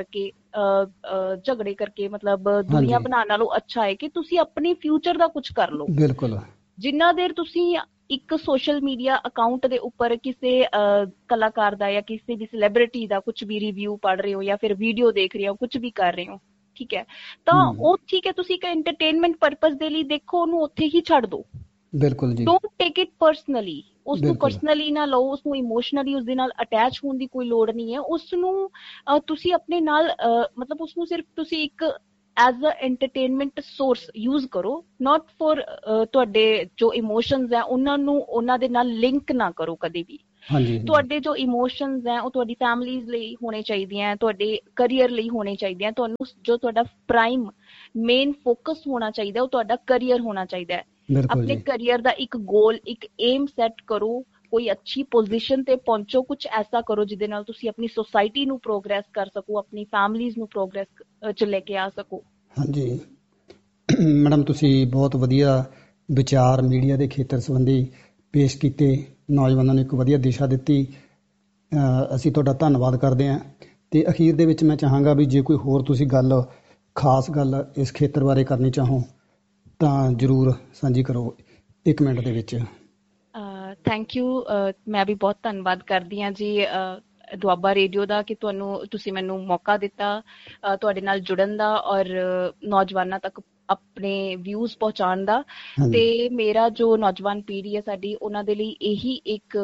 S1: ਝਗੜੇ ਕਰਕੇ ਮਤਲਬ ਦੁਨੀਆ
S2: ਹਾਂਜੀ
S1: ਬਣਾਉਣ ਨਾਲੋਂ ਅੱਛਾ ਹੈ ਕਿ ਤੁਸੀਂ ਆਪਣੇ ਫਿਊਚਰ ਦਾ ਕੁਝ ਕਰ ਲਓ।
S2: ਬਿਲਕੁਲ
S1: ਜਿੰਨਾ ਦੇਰ ਤੁਸੀਂ ਇੱਕ ਸੋਸ਼ਲ ਮੀਡੀਆ ਅਕਾਊਂਟ ਦੇ ਉੱਪਰ ਕਿਸੇ ਕਲਾਕਾਰ ਦਾ ਜਾਂ ਕਿਸੇ ਵੀ ਸੈਲੀਬ੍ਰਿਟੀ ਦਾ ਕੁਝ ਵੀ ਰਿਵਿਊ ਪੜ੍ਹ ਰਹੇ ਹੋ ਜਾਂ ਫਿਰ ਵੀਡੀਓ ਦੇਖ ਰਹੇ ਹੋ, ਕੁਝ ਵੀ ਕਰ ਰਹੇ ਹੋ, ਠੀਕ ਹੈ, ਤਾਂ ਉਹ ਠੀਕ ਹੈ, ਤੁਸੀਂ ਇੱਕ ਐਂਟਰਟੇਨਮੈਂਟ ਪਰਪਸ ਦੇ ਲਈ ਦੇਖੋ, ਉਹਨੂੰ ਉੱਥੇ ਹੀ ਛੱਡ ਦਿਓ।
S2: ਬਿਲਕੁਲ ਜੀ।
S1: ਡੋਂਟ ਟੇਕ ਇਟ ਪਰਸਨਲੀ, ਉਸਨੂੰ
S2: ਬਿਲਕੁਲ
S1: ਪਰਸਨਲੀ ਨਾ ਲਓ, ਉਸਨੂੰ ਇਮੋਸ਼ਨਲੀ ਉਸਦੇ ਨਾਲ ਅਟੈਚ ਹੋਣ ਦੀ ਕੋਈ ਲੋੜ ਨਹੀਂ ਹੈ। ਉਸਨੂੰ ਤੁਸੀਂ ਆਪਣੇ ਨਾਲ ਮਤਲਬ ਉਸਨੂੰ ਸਿਰਫ ਤੁਸੀਂ ਇੱਕ as a entertainment source use ਕਰੋ, ਨਾਟ ਫॉर ਤੁਹਾਡੇ ਜੋ ਇਮੋਸ਼ਨਸ ਹੈ ਉਹਨਾਂ ਦੇ ਨਾਲ ਲਿੰਕ ਨਾ ਕਰੋ ਕਦੇ ਵੀ।
S2: ਹਾਂਜੀ
S1: ਤੁਹਾਡੇ ਜੋ ਇਮੋਸ਼ਨਸ ਹੈ ਉਹ ਤੁਹਾਡੀ ਫੈਮਲੀਜ਼ ਲਈ ਹੋਣੇ ਚਾਹੀਦੇ ਹੈ, ਤੁਹਾਡੇ ਕਰੀਅਰ ਲਈ ਹੋਣੇ ਚਾਹੀਦੇ ਹੈ। ਤੁਹਾਨੂੰ ਜੋ ਤੁਹਾਡਾ ਪ੍ਰਾਈਮ ਮੇਨ ਫੋਕਸ ਹੋਣਾ ਚਾਹੀਦਾ ਉਹ ਤੁਹਾਡਾ ਕਰੀਅਰ ਹੋਣਾ ਚਾਹੀਦਾ ਹੈ।
S2: ਬਿਲਕੁਲ
S1: ਆਪਣੇ
S2: ਜੀ।
S1: ਕਰੀਅਰ ਦਾ ਇੱਕ ਗੋਲ, ਇੱਕ ਏਮ ਸੈੱਟ ਕਰੋ, ਕੋਈ ਅੱਛੀ ਪੋਜੀਸ਼ਨ ਤੇ ਪਹੁੰਚੋ, ਕੁਝ ਐਸਾ ਕਰੋ ਜਿਹਦੇ ਨਾਲ ਤੁਸੀਂ ਆਪਣੀ ਸੋਸਾਇਟੀ ਨੂੰ ਪ੍ਰੋਗਰੈਸ ਕਰ ਸਕੋ, ਆਪਣੀ ਫੈਮਲੀਜ਼ ਨੂੰ ਪ੍ਰੋਗਰੈਸ ਚ ਲੈ ਕੇ ਆ ਸਕੋ।
S2: ਹਾਂਜੀ ਮੈਡਮ, ਤੁਸੀਂ ਬਹੁਤ ਵਧੀਆ ਵਿਚਾਰ ਮੀਡੀਆ ਦੇ ਖੇਤਰ ਸੰਬੰਧੀ ਪੇਸ਼ ਕੀਤੇ, ਨੌਜਵਾਨਾਂ ਨੂੰ ਇੱਕ ਵਧੀਆ ਦਿਸ਼ਾ ਦਿੱਤੀ। ਅਸੀਂ ਤੁਹਾਡਾ ਧੰਨਵਾਦ ਕਰਦੇ ਹਾਂ। ਅਤੇ ਅਖੀਰ ਦੇ ਵਿੱਚ ਮੈਂ ਚਾਹਾਂਗਾ ਵੀ ਜੇ ਕੋਈ ਹੋਰ ਤੁਸੀਂ ਖਾਸ ਗੱਲ ਇਸ ਖੇਤਰ ਬਾਰੇ ਕਰਨੀ ਚਾਹੋ ਤਾਂ ਜ਼ਰੂਰ ਸਾਂਝੀ ਕਰੋ 1 ਮਿੰਟ ਦੇ ਵਿੱਚ।
S1: Thank you. ਮੈਂ ਵੀ ਬਹੁਤ ਧੰਨਵਾਦ ਕਰਦੀ ਹਾਂ ਜੀ ਦੁਆਬਾ ਰੇਡੀਓ ਦਾ ਕਿ ਤੁਸੀਂ ਮੈਨੂੰ ਮੌਕਾ ਦਿੱਤਾ ਤੁਹਾਡੇ ਨਾਲ ਜੁੜਨ ਦਾ ਔਰ ਨੌਜਵਾਨਾਂ ਤੱਕ ਆਪਣੇ ਵਿਊਜ਼ ਪਹੁੰਚਾਉਣ ਦਾ। ਤੇ ਮੇਰਾ ਜੋ ਨੌਜਵਾਨ ਪੀੜ੍ਹੀ ਹੈ ਸਾਡੀ, ਉਹਨਾਂ ਦੇ ਲਈ ਇਹੀ ਇੱਕ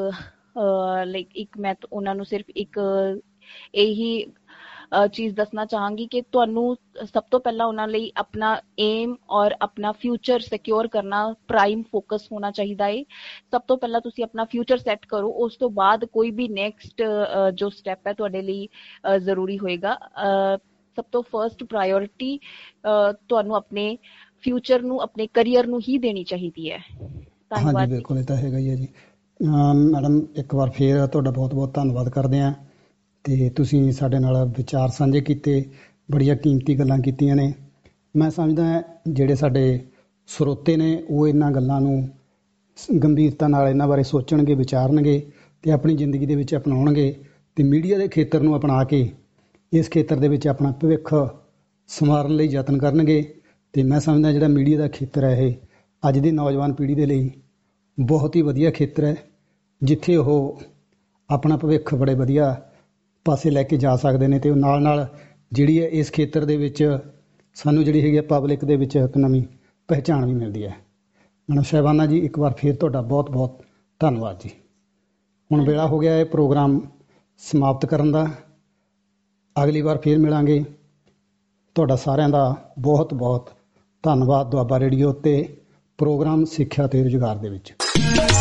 S1: ਮੈਂ ਉਹਨਾਂ ਨੂੰ ਸਿਰਫ ਇੱਕ ਇਹੀ ਚੀਜ਼ ਦੱਸਣਾ ਚਾਹਾਂਗੀ ਕਿ ਤੁਹਾਨੂੰ ਸਭ ਤੋਂ ਪਹਿਲਾਂ ਉਹਨਾਂ ਲਈ ਆਪਣਾ ਏਮ ਔਰ ਆਪਣਾ ਫਿਊਚਰ ਸਿਕਿਉਰ ਕਰਨਾ ਪ੍ਰਾਈਮ ਫੋਕਸ ਹੋਣਾ ਚਾਹੀਦਾ ਹੈ। ਸਭ ਤੋਂ ਪਹਿਲਾਂ ਤੁਸੀਂ ਆਪਣਾ ਫਿਊਚਰ ਸੈੱਟ ਕਰੋ, ਉਸ ਤੋਂ ਬਾਅਦ ਕੋਈ ਵੀ ਨੈਕਸਟ ਜੋ ਸਟੈਪ ਹੈ ਤੁਹਾਡੇ ਲਈ ਜ਼ਰੂਰੀ ਹੋਏਗਾ। ਸਭ ਤੋਂ ਫਰਸਟ ਪ੍ਰਾਇੋਰਿਟੀ ਤੁਹਾਨੂੰ ਆਪਣੇ ਫਿਊਚਰ ਨੂੰ, ਆਪਣੇ ਕਰੀਅਰ ਨੂੰ ਹੀ ਦੇਣੀ ਚਾਹੀਦੀ ਹੈ। ਧੰਨਵਾਦ।
S2: ਹਾਂਜੀ ਬਿਲਕੁਲ, ਇਹ ਤਾਂ ਹੈਗਾ ਹੀ ਹੈ ਜੀ। ਮੈਡਮ, ਇੱਕ ਵਾਰ ਫੇਰ ਤੁਹਾਡਾ ਬਹੁਤ ਬਹੁਤ ਧੰਨਵਾਦ ਕਰਦੇ ਹਾਂ। ਅਤੇ ਤੁਸੀਂ ਸਾਡੇ ਨਾਲ ਵਿਚਾਰ ਸਾਂਝੇ ਕੀਤੇ, ਬੜੀਆਂ ਕੀਮਤੀ ਗੱਲਾਂ ਕੀਤੀਆਂ ਨੇ। ਮੈਂ ਸਮਝਦਾ ਜਿਹੜੇ ਸਾਡੇ ਸਰੋਤੇ ਨੇ ਉਹ ਇਹਨਾਂ ਗੱਲਾਂ ਨੂੰ ਗੰਭੀਰਤਾ ਨਾਲ ਇਹਨਾਂ ਬਾਰੇ ਸੋਚਣਗੇ, ਵਿਚਾਰਨਗੇ ਅਤੇ ਆਪਣੀ ਜ਼ਿੰਦਗੀ ਦੇ ਵਿੱਚ ਅਪਣਾਉਣਗੇ ਅਤੇ ਮੀਡੀਆ ਦੇ ਖੇਤਰ ਨੂੰ ਅਪਣਾ ਕੇ ਇਸ ਖੇਤਰ ਦੇ ਵਿੱਚ ਆਪਣਾ ਭਵਿੱਖ ਸੰਵਾਰਨ ਲਈ ਯਤਨ ਕਰਨਗੇ। ਅਤੇ ਮੈਂ ਸਮਝਦਾ ਜਿਹੜਾ ਮੀਡੀਆ ਦਾ ਖੇਤਰ ਹੈ ਇਹ ਅੱਜ ਦੀ ਨੌਜਵਾਨ ਪੀੜ੍ਹੀ ਦੇ ਲਈ ਬਹੁਤ ਹੀ ਵਧੀਆ ਖੇਤਰ ਹੈ, ਜਿੱਥੇ ਉਹ ਆਪਣਾ ਭਵਿੱਖ ਬੜੇ ਵਧੀਆ ਪਾਸੇ ਲੈ ਕੇ ਜਾ ਸਕਦੇ ਨੇ। ਅਤੇ ਉਹ ਨਾਲ ਜਿਹੜੀ ਹੈ ਇਸ ਖੇਤਰ ਦੇ ਵਿੱਚ ਸਾਨੂੰ ਜਿਹੜੀ ਹੈਗੀ ਪਬਲਿਕ ਦੇ ਵਿੱਚ ਇੱਕ ਨਵੀਂ ਪਹਿਚਾਣ ਵੀ ਮਿਲਦੀ ਹੈ। ਮੈਡਮ ਸਾਹਿਬਾਨਾ ਜੀ, ਇੱਕ ਵਾਰ ਫਿਰ ਤੁਹਾਡਾ ਬਹੁਤ ਬਹੁਤ ਧੰਨਵਾਦ ਜੀ। ਹੁਣ ਵੇਲਾ ਹੋ ਗਿਆ ਇਹ ਪ੍ਰੋਗਰਾਮ ਸਮਾਪਤ ਕਰਨ ਦਾ। ਅਗਲੀ ਵਾਰ ਫਿਰ ਮਿਲਾਂਗੇ। ਤੁਹਾਡਾ ਸਾਰਿਆਂ ਦਾ ਬਹੁਤ ਬਹੁਤ ਧੰਨਵਾਦ ਦੁਆਬਾ ਰੇਡੀਓ ਤੇ ਪ੍ਰੋਗਰਾਮ ਸਿੱਖਿਆ ਤੇ ਰੁਜ਼ਗਾਰ ਦੇ ਵਿੱਚ।